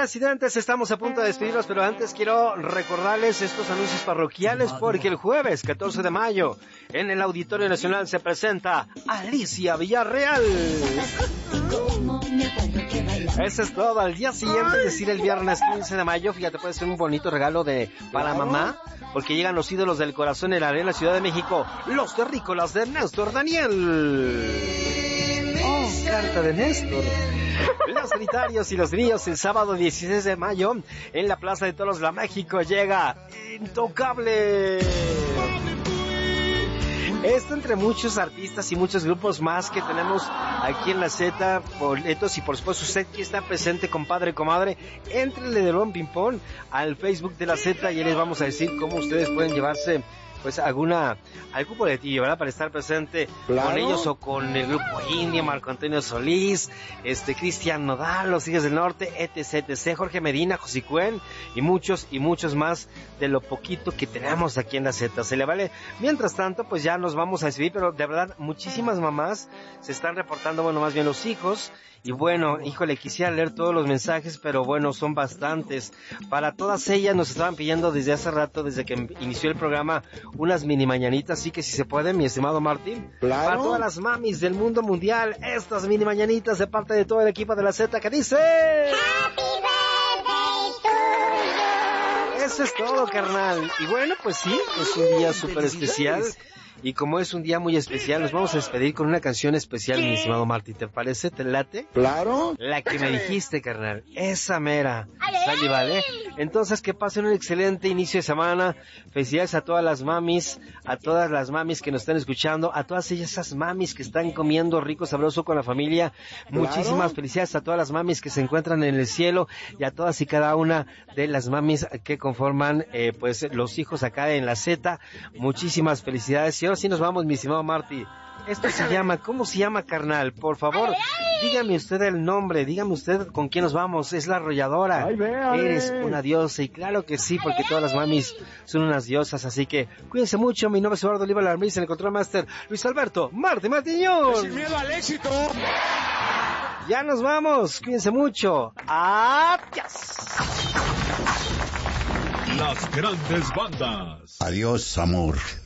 Residentes, estamos a punto de despedirnos, pero antes quiero recordarles estos anuncios parroquiales porque el jueves 14 de mayo en el Auditorio Nacional se presenta Alicia Villarreal. Eso es todo. Al día siguiente, es decir, el viernes 15 de mayo, fíjate, puede ser un bonito regalo para mamá, porque llegan los ídolos del corazón en la Arena Ciudad de México, los terrícolas de Néstor Daniel. Oh, carta de Néstor. Los Trinitarios y los Niños el sábado 16 de mayo en la Plaza de Toros La México llega Intocable. Esto entre muchos artistas y muchos grupos más que tenemos aquí en la Z, boletos, y por supuesto usted que está presente, compadre, comadre, éntrenle de Buen Ping Pong al Facebook de la Z y ya les vamos a decir cómo ustedes pueden llevarse pues algún boletillo, ¿verdad? Para estar presente, claro, con ellos o con el grupo India, Marco Antonio Solís, Cristian Nodal, Los Tigres del Norte, etc, Jorge Medina, José Cuen y muchos más de lo poquito que tenemos aquí en la Z. Se le vale. Mientras tanto, pues ya nos vamos a despedir, pero de verdad, muchísimas mamás se están reportando, bueno, más bien los hijos. Y bueno, híjole, quisiera leer todos los mensajes, pero bueno, son bastantes. Para todas ellas nos estaban pidiendo desde hace rato, desde que inició el programa, unas mini mañanitas, así que si se puede, mi estimado Martín. Claro. Para todas las mamis del mundo mundial, estas mini mañanitas de parte de todo el equipo de la Z que dice... ¡Happy birthday to you! Eso es todo, carnal. Y bueno, pues sí, es un día súper especial. Y como es un día muy especial, nos vamos a despedir con una canción especial, mi estimado Martín. ¿Te parece? ¿Te late? Claro. La que me dijiste, carnal. Esa mera. ¿Sale, vale? Entonces, que pasen un excelente inicio de semana. Felicidades a todas las mamis que nos están escuchando, a todas esas mamis que están comiendo rico, sabroso con la familia. Claro. Muchísimas felicidades a todas las mamis que se encuentran en el cielo y a todas y cada una de las mamis que conforman, pues, los hijos acá en la Z. Muchísimas felicidades. Y ahora sí nos vamos, mi estimado Marty. Esto se llama, ¿cómo se llama, carnal? Por favor, dígame usted el nombre, dígame usted con quién nos vamos. Es La Arrolladora. Eres una diosa, y claro que sí, porque todas las mamis son unas diosas, así que cuídense mucho. Mi nombre es Eduardo Oliva Larmis, en el Control Master, Luis Alberto Martí Martiñón. Sin miedo al éxito. Ya nos vamos, cuídense mucho. Adiós. Las grandes bandas. Adiós, amor.